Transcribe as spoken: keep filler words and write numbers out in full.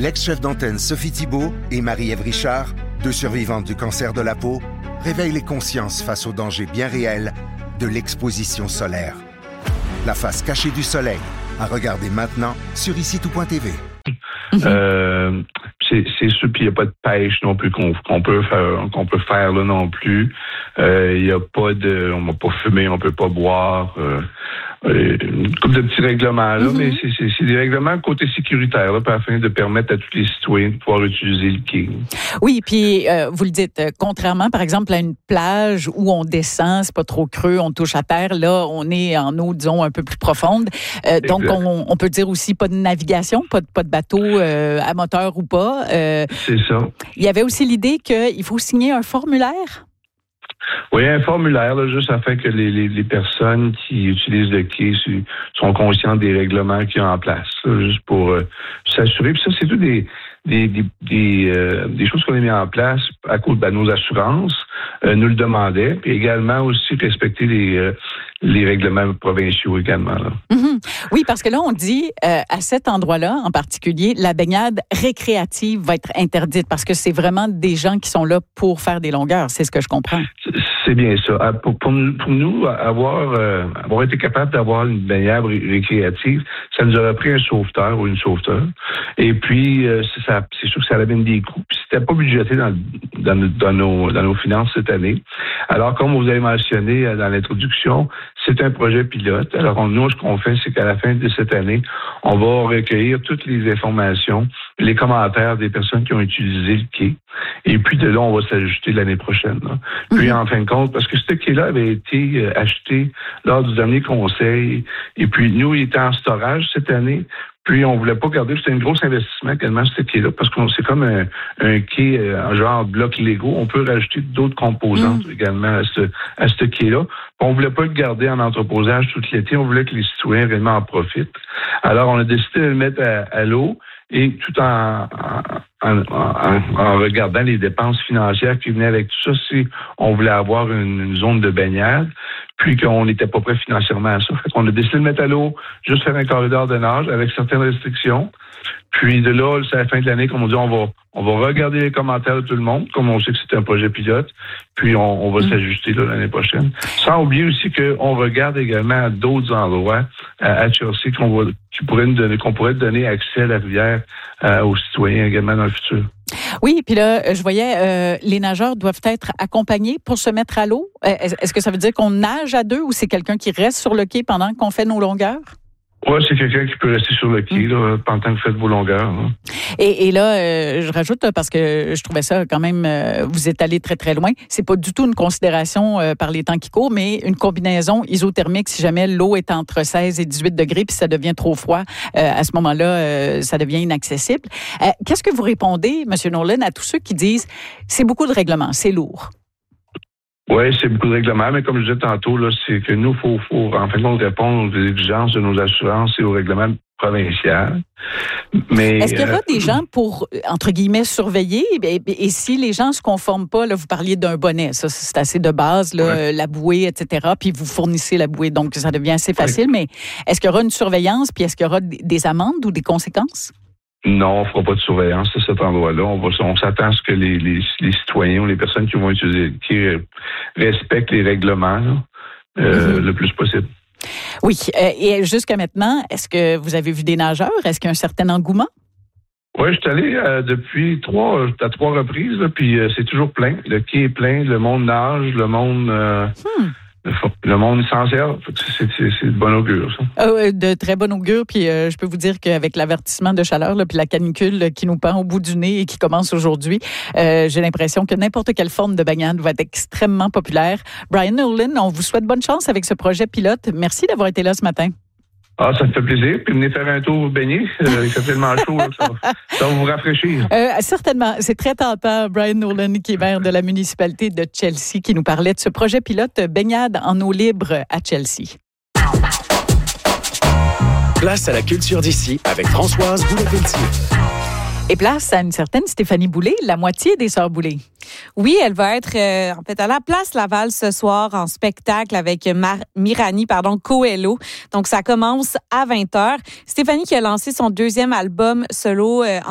L'ex-chef d'antenne Sophie Thibault et Marie-Ève Richard, deux survivantes du cancer de la peau, réveillent les consciences face aux dangers bien réels de l'exposition solaire. La face cachée du soleil, à regarder maintenant sur ici tout point t v. Euh, c'est, c'est sûr, puis il n'y a pas de pêche non plus qu'on, qu'on peut faire, qu'on peut faire là non plus. Euh, il n'y a pas de, on ne va pas fumer, on ne peut pas boire. Euh, une couple de petits règlements là, mm-hmm. mais c'est, c'est, c'est des règlements côté sécuritaire là, afin de permettre à tous les citoyens de pouvoir utiliser le quai. Oui, puis euh, vous le dites, euh, contrairement par exemple à une plage où on descend, c'est pas trop creux, on touche à terre, là on est en eau disons un peu plus profonde. Euh, donc on, on peut dire aussi pas de navigation, pas de, pas de bateau euh, à moteur ou pas. Euh, c'est ça. Il y avait aussi l'idée qu'il faut signer un formulaire. Oui, un formulaire, là, juste afin que les, les, les personnes qui utilisent le quai sont conscientes des règlements qu'il y a en place, là, juste pour euh, s'assurer. Puis ça, c'est tout des des des des, euh, des choses qu'on a mis en place à cause de nos assurances, euh, nous le demandaient, puis également aussi respecter les euh, les règlements provinciaux également. Là. Mm-hmm. Oui, parce que là, on dit, euh, à cet endroit-là, en particulier, la baignade récréative va être interdite parce que c'est vraiment des gens qui sont là pour faire des longueurs. C'est ce que je comprends. C'est bien ça. Pour, pour, pour nous, avoir, euh, avoir été capable d'avoir une baignade ré- récréative, ça nous aurait pris un sauveteur ou une sauveteur. Et puis, euh, c'est, ça, c'est sûr que ça avait des coûts. Puis c'était pas budgété dans, dans, dans, nos, dans nos finances cette année. Alors, comme vous avez mentionné dans l'introduction, c'est un projet pilote. Alors, on, nous, ce qu'on fait, c'est qu'à la fin de cette année, on va recueillir toutes les informations, les commentaires des personnes qui ont utilisé le quai. Et puis, de là, on va s'ajuster l'année prochaine. Là. Puis, en fin de compte, parce que ce quai-là avait été acheté lors du dernier conseil. Et puis, nous, il était en storage cette année. Puis, on voulait pas garder. C'était un gros investissement également, ce quai-là, parce que c'est comme un, un quai, un genre bloc Lego. On peut rajouter d'autres composantes mmh. également à ce, à ce quai-là. On voulait pas le garder en entreposage tout l'été. On voulait que les citoyens réellement en profitent. Alors, on a décidé de le mettre à, à l'eau et tout en, en, en, en regardant les dépenses financières qui venaient avec tout ça, si on voulait avoir une, une zone de baignade, puis qu'on n'était pas prêt financièrement à ça. Fait qu'on a décidé de le mettre à l'eau, juste faire un corridor de nage avec certaines restrictions. Puis de là, c'est à la fin de l'année, comme on dit, on va, on va regarder les commentaires de tout le monde, comme on sait que c'est un projet pilote, puis on, on va mmh. s'ajuster là, l'année prochaine. Sans oublier aussi qu'on regarde également à d'autres endroits à, à Chelsea qu'on va, qui pourraient nous donner, qu'on pourrait donner accès à la rivière euh, aux citoyens également dans le futur. Oui, puis là, je voyais, euh, les nageurs doivent être accompagnés pour se mettre à l'eau. Est-ce, est-ce que ça veut dire qu'on nage à deux ou c'est quelqu'un qui reste sur le quai pendant qu'on fait nos longueurs? Oui, c'est quelqu'un qui peut rester sur le quai là, pendant que vous faites vos longueurs. Là. Et, et là, euh, je rajoute, parce que je trouvais ça quand même, euh, vous êtes allé très, très loin. C'est pas du tout une considération euh, par les temps qui courent, mais une combinaison isothermique si jamais l'eau est entre seize et dix-huit degrés puis ça devient trop froid. Euh, à ce moment-là, euh, ça devient inaccessible. Euh, qu'est-ce que vous répondez, M. Nolan, à tous ceux qui disent c'est beaucoup de règlements, c'est lourd? Oui, c'est beaucoup de règlements, mais comme je disais tantôt, là, c'est que nous, il faut, faut en fin de compte répondre aux exigences de nos assurances et aux règlements provinciaux. Mais est-ce qu'il y aura euh, des gens pour, entre guillemets, surveiller? Et, et si les gens ne se conforment pas, là, vous parliez d'un bonnet, ça, c'est assez de base, là, ouais. la bouée, et cetera, puis vous fournissez la bouée, donc ça devient assez facile, ouais. mais est-ce qu'il y aura une surveillance, puis est-ce qu'il y aura des amendes ou des conséquences? Non, on ne fera pas de surveillance à cet endroit-là. On, va, on s'attend à ce que les, les, les citoyens ou les personnes qui vont utiliser, qui respectent les règlements là, euh, mm-hmm. le plus possible. Oui. Euh, et jusqu'à maintenant, est-ce que vous avez vu des nageurs? Est-ce qu'il y a un certain engouement? Oui, je suis allé euh, depuis trois, à trois reprises, là, puis euh, c'est toujours plein. Le quai est plein, le monde nage, le monde... Euh, hmm. Le monde s'en sert, c'est, c'est, c'est de bon augure, ça. Euh, de très bon augure, puis euh, je peux vous dire qu'avec l'avertissement de chaleur, là, puis la canicule là, qui nous pend au bout du nez et qui commence aujourd'hui, euh, j'ai l'impression que n'importe quelle forme de baignade va être extrêmement populaire. Brian Nolan, on vous souhaite bonne chance avec ce projet pilote. Merci d'avoir été là ce matin. Ah, ça me fait plaisir. Puis venez faire un tour vous baigner. Euh, il fait tellement chaud, là, ça, ça va vous rafraîchir. Euh, certainement. C'est très tentant. Brian Nolan, qui est maire de la municipalité de Chelsea, qui nous parlait de ce projet pilote baignade en eau libre à Chelsea. Place à la culture d'ici avec Françoise Boulay-Pelletier. Et place à une certaine Stéphanie Boulay, la moitié des Sœurs Boulay. Oui, elle va être euh, en fait à la Place Laval ce soir en spectacle avec Mar- Mirani pardon, Coelho. Donc, ça commence à vingt heures. Stéphanie qui a lancé son deuxième album solo euh,